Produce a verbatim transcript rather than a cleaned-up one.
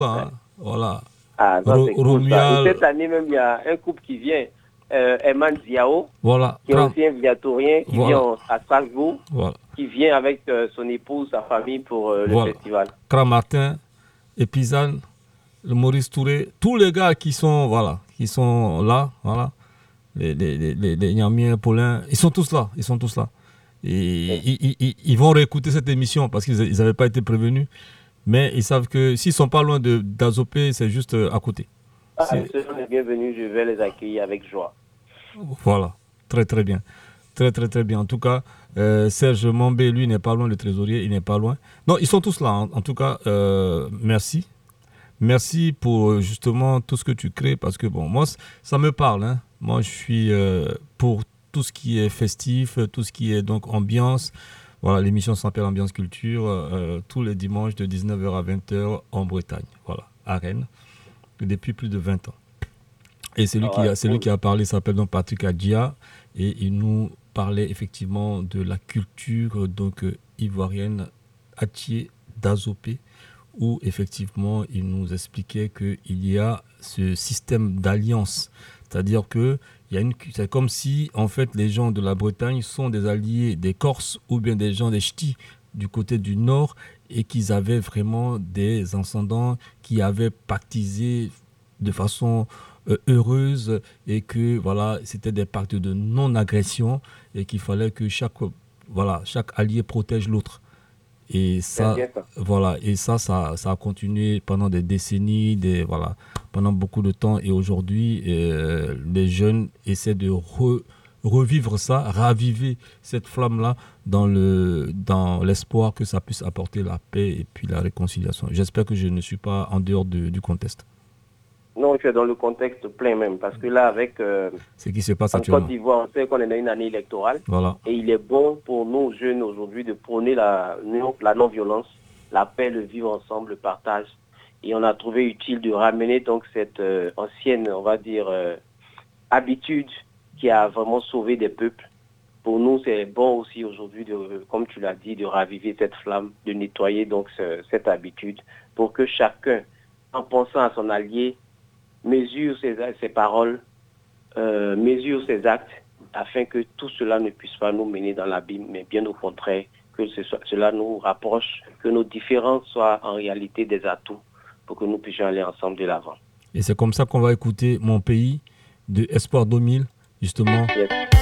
hein. Voilà. Ah, ça Ro- c'est cool ça. Et Romuald, cette année même, il y a un couple qui vient, euh, Herman Diao, voilà. qui est Kram, aussi un Viatorien, qui vient voilà. en- à Strasbourg, Voilà. qui vient avec euh, son épouse, sa famille pour euh, le Voilà. festival. Kram Martin, Epizan, le Maurice Touré, tous les gars qui sont, voilà, qui sont là, voilà. Les, les, les, les, les Nyamiens, Paulin, ils sont tous là. Ils sont tous là. Et Oui. ils, ils, ils- ils vont réécouter cette émission parce qu'ils n'avaient pas été prévenus. Mais ils savent que s'ils sont pas loin de d'Azopé, c'est juste euh, à côté. Ah, ils C'est, seront les bienvenus, je vais les accueillir avec joie. voilà, très très bien. Très très très bien. En tout cas, euh, Serge Mambé, lui, n'est pas loin, le trésorier, il n'est pas loin. Non, ils sont tous là. En, en tout cas, euh, merci. Merci pour euh, justement tout ce que tu crées parce que bon, moi, c- ça me parle. Hein. Moi, je suis euh, pour tout ce qui est festif, tout ce qui est donc ambiance. Voilà, l'émission s'appelle Ambiance Culture, euh, tous les dimanches de dix-neuf heures à vingt heures en Bretagne. Voilà, à Rennes, depuis plus de vingt ans. Et celui Ah qui ouais, a, celui cool. qui a parlé s'appelle donc Patrick Adjia et il nous parlait effectivement de la culture donc euh, ivoirienne Atié d'Azopé où effectivement il nous expliquait qu'il y a ce système d'alliance, c'est-à-dire que il y a une, c'est comme si en fait les gens de la Bretagne sont des alliés des Corses ou bien des gens des Ch'tis du côté du nord et qu'ils avaient vraiment des ascendants qui avaient pactisé de façon euh, heureuse et que voilà c'était des pactes de non-agression et qu'il fallait que chaque voilà chaque allié protège l'autre et C'est ça bien ça. voilà et ça ça ça a continué pendant des décennies des voilà pendant beaucoup de temps et aujourd'hui euh, les jeunes essaient de re- revivre ça raviver cette flamme là dans le dans l'espoir que ça puisse apporter la paix et puis la réconciliation. J'espère que je ne suis pas en dehors de- du contexte. Non, tu es dans le contexte plein même, parce que là, avec euh, Ce qui se passe en Côte actuellement. d'Ivoire, on sait qu'on est dans une année électorale, Voilà. et il est bon pour nos jeunes aujourd'hui de prôner la, non- la non-violence, la paix, le vivre ensemble, le partage. Et on a trouvé utile de ramener donc cette euh, ancienne, on va dire, euh, habitude qui a vraiment sauvé des peuples. Pour nous, c'est bon aussi aujourd'hui, de, comme tu l'as dit, de raviver cette flamme, de nettoyer donc ce- cette habitude pour que chacun, en pensant à son allié, mesure ses, ses paroles, euh, mesure ses actes, afin que tout cela ne puisse pas nous mener dans l'abîme, mais bien au contraire, que ce soit, cela nous rapproche, que nos différences soient en réalité des atouts pour que nous puissions aller ensemble de l'avant. Et c'est comme ça qu'on va écouter Mon pays de Espoir deux mille, justement, Yes.